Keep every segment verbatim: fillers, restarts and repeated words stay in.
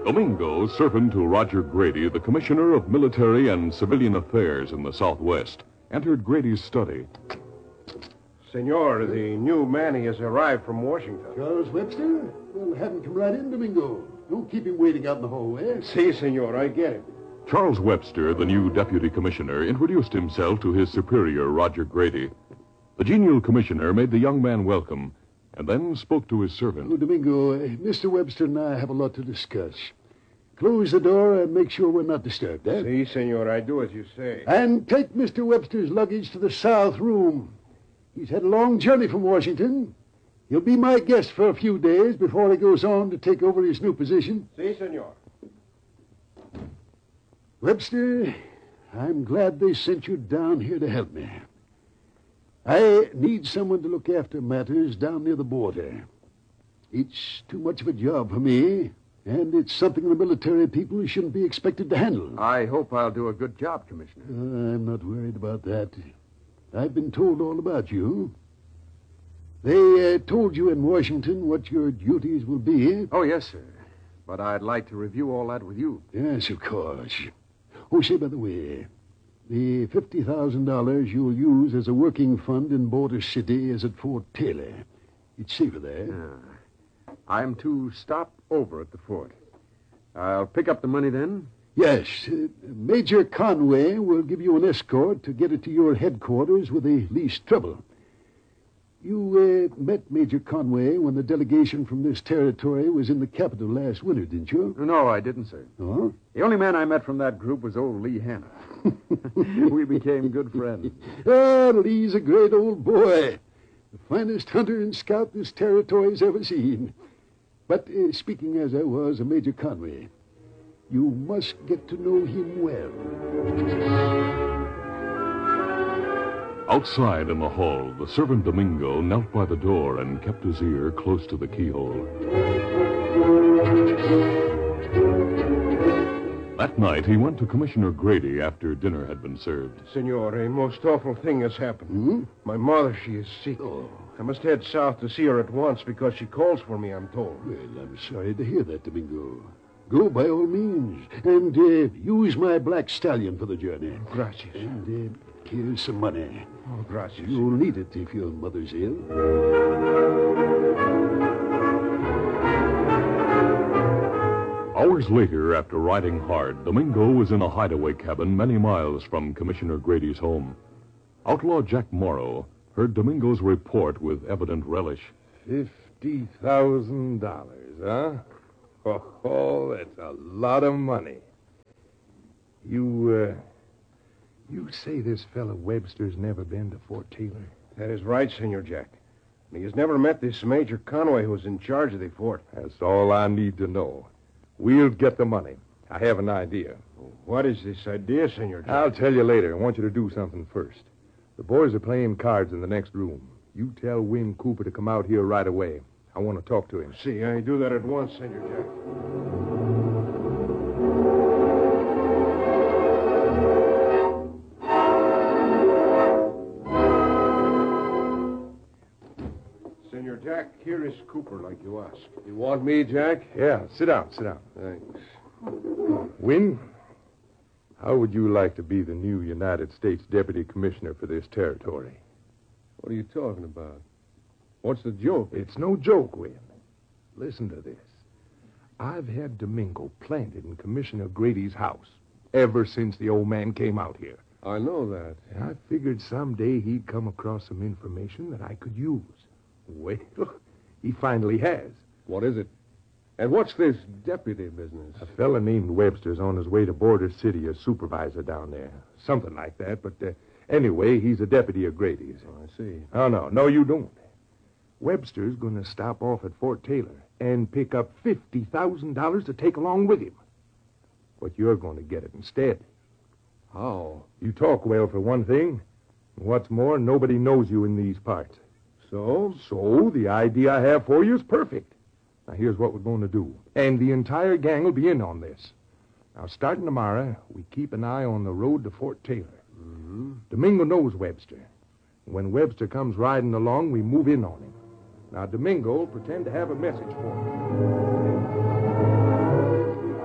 Domingo, servant to Roger Grady, the Commissioner of Military and Civilian Affairs in the Southwest, entered Grady's study. Senor, the new Manny has arrived from Washington. Charles Webster? Well, have him come right in, Domingo. Don't keep him waiting out in the hallway. Si, senor, I get it. Charles Webster, the new deputy commissioner, introduced himself to his superior, Roger Grady. The genial commissioner made the young man welcome and then spoke to his servant. Oh, Domingo, uh, Mister Webster and I have a lot to discuss. Close the door and make sure we're not disturbed, eh? Si, senor, I do as you say. And take Mister Webster's luggage to the south room. He's had a long journey from Washington. He'll be my guest for a few days before he goes on to take over his new position. Si, senor. Webster, I'm glad they sent you down here to help me. I need someone to look after matters down near the border. It's too much of a job for me, and it's something the military people shouldn't be expected to handle. I hope I'll do a good job, Commissioner. Uh, I'm not worried about that. I've been told all about you. They uh, told you in Washington what your duties will be. Oh, yes, sir. But I'd like to review all that with you. Yes, of course. Oh, say, by the way, the fifty thousand dollars you'll use as a working fund in Border City is at Fort Taylor. It's safer there. Ah. I'm to stop over at the fort. I'll pick up the money then? Yes. Uh, Major Conway will give you an escort to get it to your headquarters with the least trouble. You uh, met Major Conway when the delegation from this territory was in the capital last winter, didn't you? No, I didn't, sir. Oh? The only man I met from that group was old Lee Hanna. We became good friends. Ah, Lee's a great old boy. The finest hunter and scout this territory's ever seen. But uh, speaking as I was of Major Conway, you must get to know him well. Outside in the hall, the servant Domingo knelt by the door and kept his ear close to the keyhole. That night, he went to Commissioner Grady after dinner had been served. Senor, a most awful thing has happened. Hmm? My mother, she is sick. Oh. I must head south to see her at once because she calls for me, I'm told. Well, I'm sorry to hear that, Domingo. Go by all means, and uh, use my black stallion for the journey. Gracias. And uh, here's some money. Oh, gracias. You'll need it if your mother's ill. Hours later, after riding hard, Domingo was in a hideaway cabin many miles from Commissioner Grady's home. Outlaw Jack Morrow heard Domingo's report with evident relish. Fifty thousand dollars, huh? Oh, oh, that's a lot of money. You, uh, you say this fellow Webster's never been to Fort Taylor? That is right, Senor Jack. And he has never met this Major Conway who's in charge of the fort. That's all I need to know. We'll get the money. I have an idea. What is this idea, Senor Jack? I'll tell you later. I want you to do something first. The boys are playing cards in the next room. You tell Win Cooper to come out here right away. I want to talk to him. See, I do that at once, Senor Jack. Senor Jack, here is Cooper, like you asked. You want me, Jack? Yeah, sit down, sit down. Thanks. Win, how would you like to be the new United States Deputy Commissioner for this territory? What are you talking about? What's the joke? It's no joke, Win. Listen to this. I've had Domingo planted in Commissioner Grady's house ever since the old man came out here. I know that. And I figured someday he'd come across some information that I could use. Well, he finally has. What is it? And what's this deputy business? A fella named Webster's on his way to Border City as supervisor down there. Something like that, but uh, anyway, he's a deputy of Grady's. Oh, I see. Oh, no, no, you don't. Webster's going to stop off at Fort Taylor and pick up fifty thousand dollars to take along with him. But you're going to get it instead. How? You talk well, for one thing. What's more, nobody knows you in these parts. So? So, the idea I have for you is perfect. Now, here's what we're going to do. And the entire gang will be in on this. Now, starting tomorrow, we keep an eye on the road to Fort Taylor. Mm-hmm. Domingo knows Webster. When Webster comes riding along, we move in on him. Now, Domingo will pretend to have a message for him.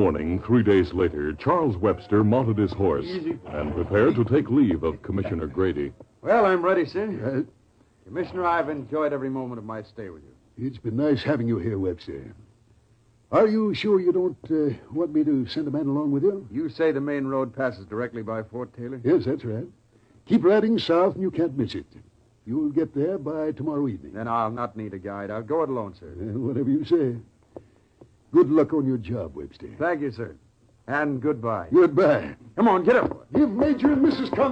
morning, three days later, Charles Webster mounted his horse and prepared to take leave of Commissioner Grady. Well, I'm ready, sir. Uh, Commissioner, I've enjoyed every moment of my stay with you. it's been nice having you here, Webster. Are you sure you don't uh, want me to send a man along with you? You say the main road passes directly by Fort Taylor? Yes, that's right. Keep riding south and you can't miss it. You'll get there by tomorrow evening. Then I'll not need a guide. I'll go it alone, sir. Uh, whatever you say. Good luck on your job, Webster. Thank you, sir. And goodbye. Goodbye. Come on, get up. Give Major and Missus Conway